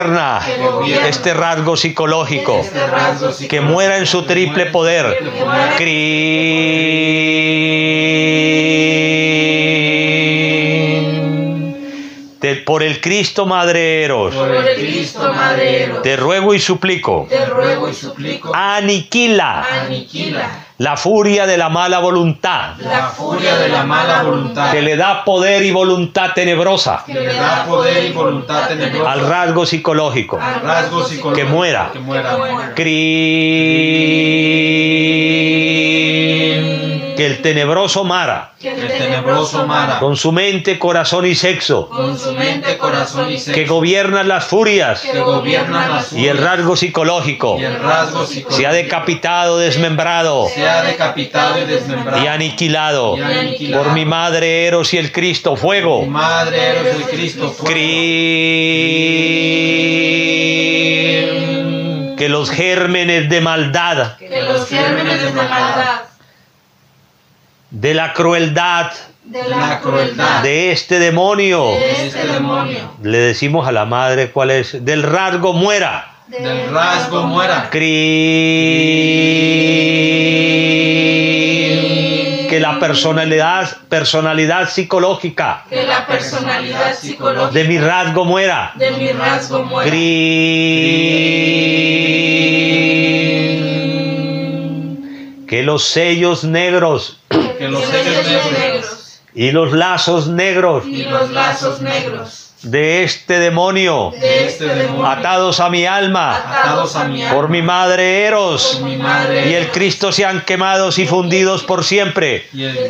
este rasgo psicológico, que muera en su triple poder. Por el Cristo Madre Eros, te ruego y suplico, aniquila la furia de la mala voluntad, que le da poder y voluntad tenebrosa al rasgo psicológico, que muera. Que el tenebroso Mara, con su mente, corazón y sexo, que gobiernan las furias y el rasgo psicológico, sea decapitado, desmembrado y aniquilado por mi Madre Eros y el Cristo fuego. Que los gérmenes de maldad, de la crueldad, de este demonio, le decimos a la madre cuál es, del rasgo muera. Que la personalidad psicológica, de mi rasgo muera. Que los sellos negros y los lazos negros de este demonio, atados a mi alma, por mi Madre Eros, y el Cristo sean quemados y fundidos por siempre.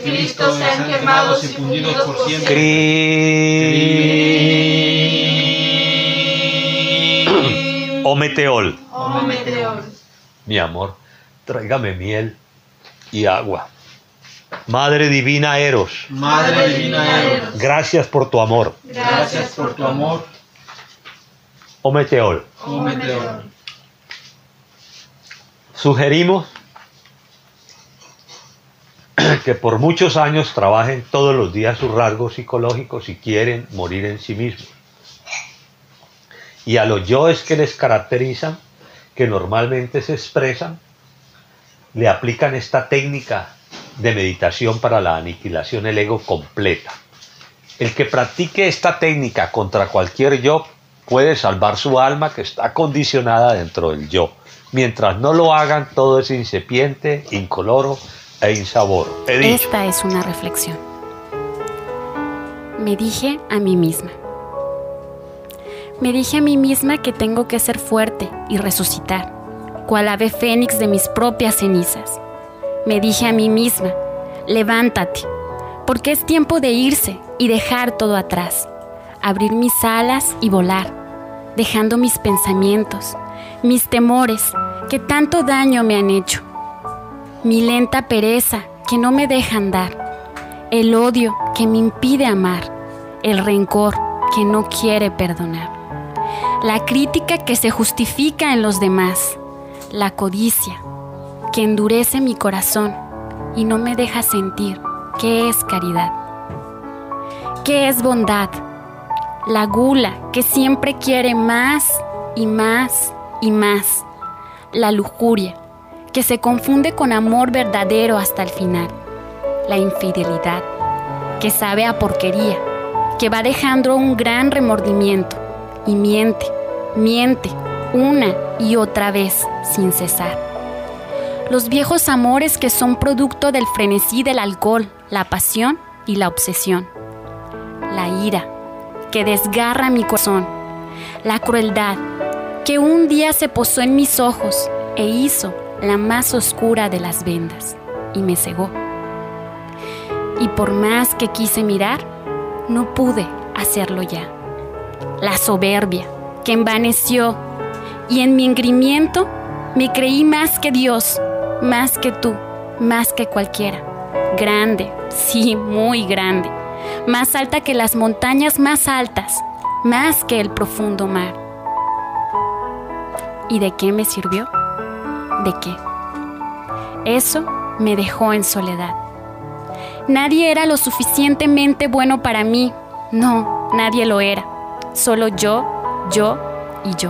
Ometeol. Mi amor, tráigame miel y agua. Madre Divina Eros, gracias por tu amor. Ometeol. Sugerimos que por muchos años trabajen todos los días sus rasgos psicológicos si quieren morir en sí mismos. Y a los yoes que les caracterizan, que normalmente se expresan, le aplican esta técnica de meditación para la aniquilación del ego completa. El que practique esta técnica contra cualquier yo puede salvar su alma, que está condicionada dentro del yo. Mientras no lo hagan, todo es incipiente, incoloro e insaboro. Esta es una reflexión. Me dije a mí misma. Me dije a mí misma que tengo que ser fuerte y resucitar, cual ave fénix de mis propias cenizas. Me dije a mí misma, levántate, porque es tiempo de irse y dejar todo atrás, abrir mis alas y volar, dejando mis pensamientos, mis temores que tanto daño me han hecho, mi lenta pereza que no me deja andar, el odio que me impide amar, el rencor que no quiere perdonar, la crítica que se justifica en los demás, la codicia que endurece mi corazón y no me deja sentir qué es caridad, qué es bondad, la gula que siempre quiere más y más y más, la lujuria que se confunde con amor verdadero hasta el final, la infidelidad que sabe a porquería, que va dejando un gran remordimiento y miente una y otra vez sin cesar. Los viejos amores que son producto del frenesí del alcohol, la pasión y la obsesión. La ira que desgarra mi corazón. La crueldad que un día se posó en mis ojos e hizo la más oscura de las vendas y me cegó. Y por más que quise mirar, no pude hacerlo ya. La soberbia que envaneció y en mi engreimiento me creí más que Dios, más que tú, más que cualquiera. Grande, sí, muy grande. Más alta que las montañas más altas, más que el profundo mar. ¿Y de qué me sirvió? ¿De qué? Eso me dejó en soledad. Nadie era lo suficientemente bueno para mí. No, nadie lo era. Solo yo y yo.